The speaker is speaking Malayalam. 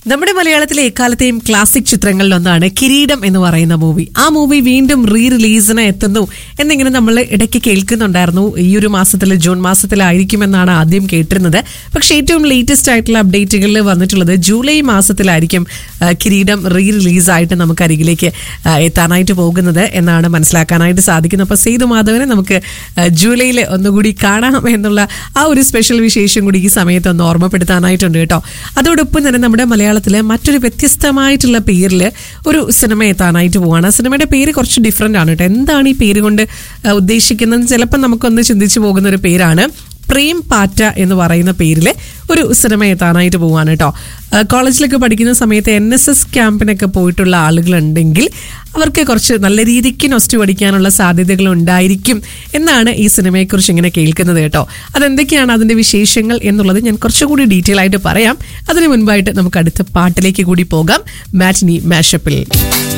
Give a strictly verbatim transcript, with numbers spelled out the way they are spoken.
നമ്മുടെ മലയാളത്തിലെ എക്കാലത്തെയും ക്ലാസിക് ചിത്രങ്ങളിലൊന്നാണ് കിരീടം എന്ന് പറയുന്ന മൂവി. ആ മൂവി വീണ്ടും റീ റിലീസിന് എത്തുന്നു എന്നിങ്ങനെ നമ്മൾ ഇടയ്ക്ക് കേൾക്കുന്നുണ്ടായിരുന്നു. ഈ ഒരു മാസത്തിൽ ജൂൺ മാസത്തിലായിരിക്കുമെന്നാണ് ആദ്യം കേട്ടിരുന്നത്. പക്ഷേ ഏറ്റവും ലേറ്റസ്റ്റ് ആയിട്ടുള്ള അപ്ഡേറ്റുകളിൽ വന്നിട്ടുള്ളത് ജൂലൈ മാസത്തിലായിരിക്കും കിരീടം റീ റിലീസായിട്ട് നമുക്ക് അരികിലേക്ക് എത്താനായിട്ട് പോകുന്നത് എന്നാണ് മനസ്സിലാക്കാനായിട്ട് സാധിക്കുന്നത്. അപ്പോൾ സേതു മാധവനെ നമുക്ക് ജൂലൈയിൽ ഒന്നുകൂടി കാണാം എന്നുള്ള ആ ഒരു സ്പെഷ്യൽ വിശേഷം കൂടി ഈ സമയത്ത് ഒന്ന് ഓർമ്മപ്പെടുത്താനായിട്ടുണ്ട് കേട്ടോ. അതോടൊപ്പം തന്നെ നമ്മുടെ മലയാളത്തിലെ മറ്റൊരു വ്യത്യസ്തമായിട്ടുള്ള പേരിൽ ഒരു സിനിമ എത്താനായിട്ട് പോവാണ്. ആ സിനിമയുടെ പേര് കുറച്ച് ഡിഫറെൻ്റ് ആണ് കേട്ടോ. എന്താണ് ഈ പേര് കൊണ്ട് ഉദ്ദേശിക്കുന്നത് ചിലപ്പോൾ നമുക്കൊന്ന് ചിന്തിച്ചു പോകുന്ന ഒരു പേരാണ്. പ്രേം പാറ്റ എന്ന് പറയുന്ന പേരിൽ ഒരു സിനിമ എത്താനായിട്ട് പോവാണ് കേട്ടോ. കോളേജിലൊക്കെ പഠിക്കുന്ന സമയത്ത് എൻ എസ് എസ് ക്യാമ്പിനൊക്കെ പോയിട്ടുള്ള ആളുകളുണ്ടെങ്കിൽ അവർക്ക് കുറച്ച് നല്ല രീതിക്ക് നൊസ്റ്റു പഠിക്കാനുള്ള സാധ്യതകൾ ഉണ്ടായിരിക്കും എന്നാണ് ഈ സിനിമയെക്കുറിച്ച് ഇങ്ങനെ കേൾക്കുന്നത് കേട്ടോ. അതെന്തൊക്കെയാണ് അതിൻ്റെ വിശേഷങ്ങൾ എന്നുള്ളത് ഞാൻ കുറച്ചുകൂടി ഡീറ്റെയിൽ ആയിട്ട് പറയാം. അതിനു മുൻപായിട്ട് നമുക്ക് അടുത്ത പാട്ടിലേക്ക് കൂടി പോകാം. മാറ്റിനി മാഷപ്പിൽ